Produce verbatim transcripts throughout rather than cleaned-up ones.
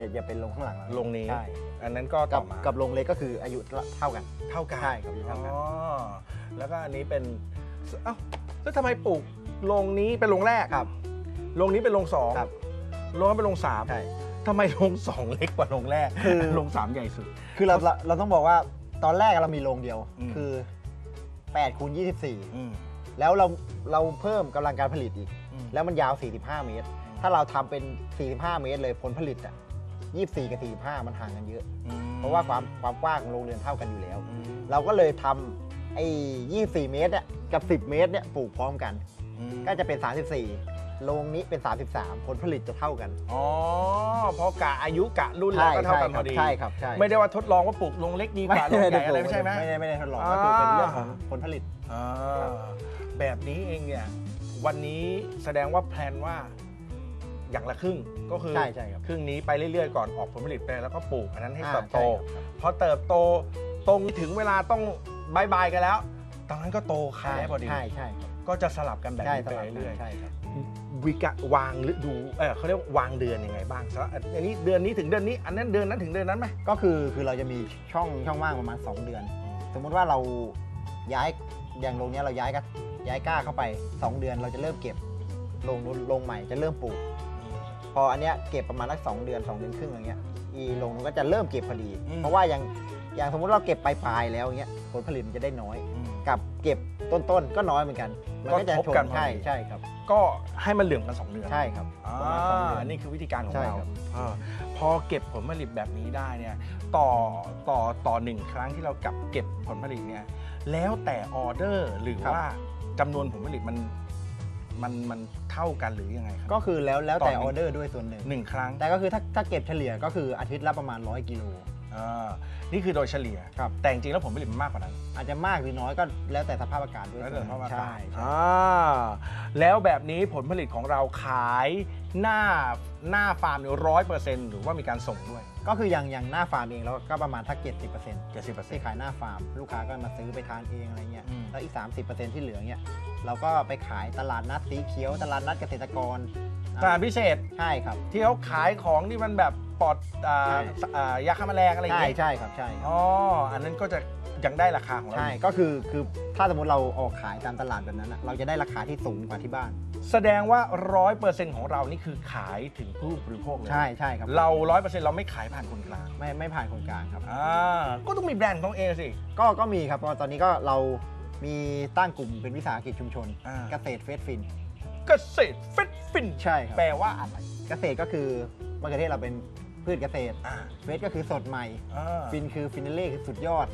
จะเป็นโรงข้างหลังโรงนี้ใช่อันนั้นก็ต่อมากับโรงเล็กก็คืออายุเท่ากันเท่ากันใช่ครับเท่ากันอ๋อแล้วก็อันนี้เป็นเอ้าแล้วทำไมปลูกโรงนี้เป็นโรงแรกครับโรงนี้เป็นโรงสองครับโรงนั้นเป็นโรงสามใช่ทำไมโรงสองเล็กกว่าโรงแรกคือโรงสามใหญ่สุดคือเราเราต้องบอกว่าตอนแรกเรามีโรงเดียวคือแปดคูณยี่สิบสี่แล้วเราเราเพิ่มกำลังการผลิตอีกแล้วมันยาวสี่สิบห้าเมตรถ้าเราทำเป็นสี่สิบห้าเมตรเลยผลผลิตอ่ะยี่สิบสี่กับสี่สิบห้ามันห่างกันเยอะเพราะว่าความความกว้างของโรงเรือนเท่ากันอยู่แล้วเราก็เลยทำไอ้ยี่สิบสี่เมตรเนี่ยกับสิบเมตรเนี่ยปลูกพร้อมกันก็จะเป็นสามสิบสี่โรงนี้เป็นสามสิบสามผลผลิตจะเท่ากันอ๋อเพราะกะอายุกะรุ่นแล้วก็เท่ากันพอดีใช่ครับใช่ไม่ได้ว่าทดลองว่าปลูกโรงเล็กดีกว่าโรงใหญ่อะไรไม่ใช่ไหมไม่ได้ไม่ได้ทดลองก็คือเป็นเรื่องของผลผลิตแบบนี้เองเนี่ยวันนี้แสดงว่าแพลนว่าอย่างละครึ่งก็คือใช่ใช่ครับครึ่งนี้ไปเรื่อยๆก่อนออกผลผลิตไปแล้วก็ปลูกอันนั้นให้เติบโตพอเติบโตตรงถึงเวลาต้องบายบายกันแล้วตอนนั้นก็โตขายได้พอดีใช่ใช่ก็จะสลับกันแบบนี้ไปเรื่อยๆวิกะวางฤดูเออเขาเรียกวางเดือนยังไงบ้างสำหรับอันนี้เดือนนี้ถึงเดือนนี้อันนั้นเดือนนั้นถึงเดือนนั้นไหมก็คือคือเราจะมีช่องช่องว่างประมาณสองเดือนสมมติว่าเราย้ายอย่างโรงนี้เราย้ายก็ย้ายก้าเข้าไปสองเดือนเราจะเริ่มเก็บโรงนู้นโรงใหม่จะเริ่มปลูกพออันเนี้ยเก็บประมาณสักสองเดือนสองเดือนครึ่งอะไรเงี้ยอีโรงนู้นก็จะเริ่มเก็บพอดีเพราะว่าอย่างอย่างสมมติเราเก็บปลายๆแล้วเงี้ยผลผลิตมันจะได้น้อยกับเก็บต้นๆก็น้อยเหมือนกันมันก็จะทบกันใช่ใช่ครับก็ให้มันเหลืองกันสองเดือนใช่ครับประมาณสองเดือนนี่คือวิธีการของเราพอเก็บผลผลิตแบบนี้ได้เนี่ยต่อต่อต่อหนึ่งครั้งที่เรากับเก็บผลผลิตเนี่ยแล้วแต่ออเดอร์หรือว่าจำนวนผลผลิตมันมันมันเท่ากันหรือยังไงครับก็คือแล้วแล้วแต่ออเดอร์ด้วยส่วนหนึ่งหนึ่งครั้งแต่ก็คือถ้าถ้าเก็บเฉลี่ยก็คืออาทิตย์ละประมาณร้อยกิโลนี่คือโดยเฉลี่ยแต่จริงๆแล้วผลผลิตมันมากกว่านั้นอาจจะมากหรือน้อยก็แล้วแต่สภาพอากาศด้วยแล้วแต่สภาพอากาศใช่แล้วแบบนี้ผลผลิตของเราขายหน้าหน้าฟาร์มร้อยเปอร์เซ็นต์หรือว่ามีการส่งด้วยก็คืออย่างอย่างหน้าฟาร์มเองแล้วก็ประมาณทักเจ็ดสิบเปอร์เซ็นต์เจ็ดสิบเปอร์เซ็นต์ที่ขายหน้าฟาร์มลูกค้าก็มาซื้อไปทานเองอะไรเงี้ยแล้วอีกสามสิบเปอร์เซ็นต์ที่เหลือเงี้ยเราก็ไปขายตลาดนัดสีเขียวตลาดนัดเกษตรกรตลาดพิเศษใช่ครับที่เขาขายของที่มันแบบปลอดยาฆ่าแมลงอะไรอย่างเงี้ยใช่ใช่ครับใช่อ๋ออันนั้นก็จะยังได้ราคาของเราใช่ก็คือคือถ้าสมมติเราออกขายตามตลาดแบบนั้นเราจะได้ราคาที่สูงกว่าที่บ้านแสดงว่าร้อยเปอร์เซ็นต์ของเรานี่คือขายถึงผู้บริโภคเลยใช่ใช่ครับเราร้อยเปอร์เซ็นต์เราไม่ขายผ่านคนกลางไม่ไม่ผ่านคนกลางครับอ่าก็ต้องมีแบรนด์ของเองสิก็ก็มีครับเพราะตอนนี้ก็เรามีตั้งกลุ่มเป็นวิสาหกิจชุมชนเกษตรเฟสฟินเกษตรเฟสฟินใช่ครับแปลว่าอะไรเกษตรก็คือมะเขือเทศเราเป็นพืชเกษตรเฟสก็คือสดใหม่ฟินคือฟินาเล่คือสุดยอด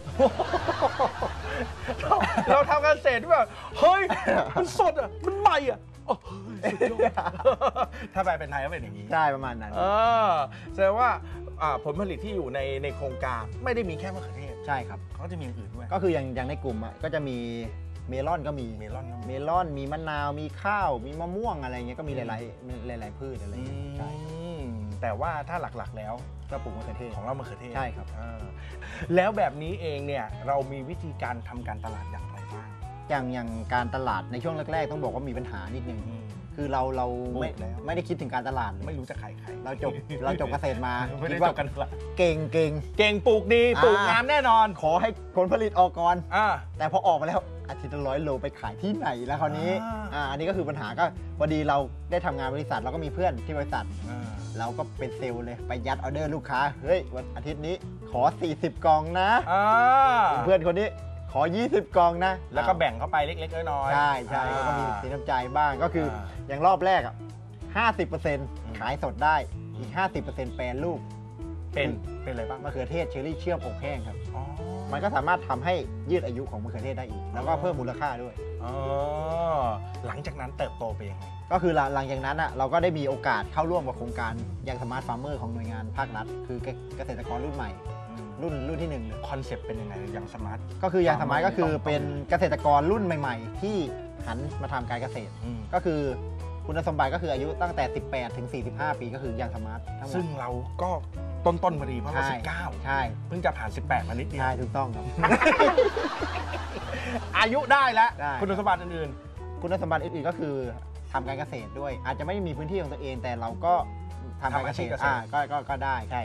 เราทำเกษตรแบบเฮ้ยมันสดอ่ะมันใหม่อ่ะถ้าแปลเป็นไทยก็เป็นอย่างนี้ใช่ประมาณนั้นแสดงว่าผลผลิตที่อยู่ในในโครงการไม่ได้มีแค่มะเขือเทศใช่ครับเขาจะมีอื่นด้วยก็คืออย่างอย่างในกลุ่มอ่ะก็จะมีเมลอนก็มีเมลอนเมลอนมีมะนาวมีข้าวมีมะม่วงอะไรเงี้ยก็มีหลายๆหลายๆพืชอะไรใช่แต่ว่าถ้าหลักๆแล้วก็ปลูกมะเขือเทศของเรามะเขือเทศใช่ครับแล้วแบบนี้เองเนี่ยเรามีวิธีการทำการตลาดอย่างไรบ้างอย่างอย่างการตลาดในช่วงแรกๆต้องบอกว่ามีปัญหานิดนึงคือเราเราไม่ไม่ได้คิดถึงการตลาดไม่รู้จะขายใครเราจบเราจบเกษตรมาไม่ได้จบกันละเก่งเก่งเก่งปลูกดีปลูกงามแน่นอนขอให้ผลผลิตออกก่อนแต่พอออกมาแล้วอาทิตย์ละร้อยโลไปขายที่ไหนแล้วคราวนี้อ่าอันนี้ก็คือปัญหาก็พอดีเราได้ทำงานบริษัทเราก็มีเพื่อนที่บริษัทเราก็เป็นเซลล์เลยไปยัดออเดอร์ลูกค้าเฮ้ยวันอาทิตย์นี้ขอสี่สิบกล่องนะเพื่อนคนนี้ขอยี่สิบกล่องนะแล้วก็แบ่งเข้าไปเล็กๆน้อยๆใช่ใช่ก็มีสินน้ำใจบ้างก็คืออย่างรอบแรกอ่ะห้าสิบเปอร์เซ็นต์ขายสดได้อีก ห้าสิบเปอร์เซ็นต์ แปรรูปเป็นเป็นอะไรบ้างมะเขือเทศเชอร์รี่เชื่อมอบแห้งครับมันก็สามารถทำให้ยืดอายุของมะเขือเทศได้อีกแล้วก็เพิ่มมูลค่าด้วยหลังจากนั้นเติบโตไปยังไงก็คือหลังจากนั้นอ่ะเราก็ได้มีโอกาสเข้าร่วมกับโครงการยังสมาร์ทฟาร์มเมอร์ของหน่วยงานภาครัฐคือเกษตรกรรุ่นใหม่รุ่นรุ่นที่หนึ่งคอนเซ็ปต์เป็นยังไงยังสมาร์ทก็คือยังสมาร์ทก็คือเป็นเกษตรกรรุ่นใหม่ๆที่หันมาทำการเกษตรก็คือคุณสมบัติก็คืออายุตั้งแต่สิบแปดถึงสี่สิบห้าปีก็คือยังสมาร์ทซึ่งเราก็ต้นๆพอดีเพราะเราสิบเก้าใช่เพิ่งจะผ่านสิบแปดมานิดเดียวใช่ถูกต้องครับอายุได้แล้วคุณสมบัติอื่นๆคุณสมบัติอื่นๆก็คือทำการเกษตรด้วยอาจจะไม่มีพื้นที่ของตัวเองแต่เราก็ทำการเกษตรอ่าก็ก็ได้ใช่